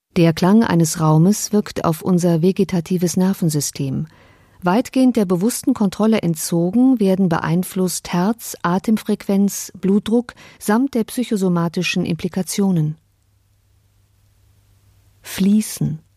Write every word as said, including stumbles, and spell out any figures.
Der Klang eines Raumes wirkt auf unser vegetatives Nervensystem. Weitgehend der bewussten Kontrolle entzogen werden beeinflusst Herz, Atemfrequenz, Blutdruck samt der psychosomatischen Implikationen. Fließen.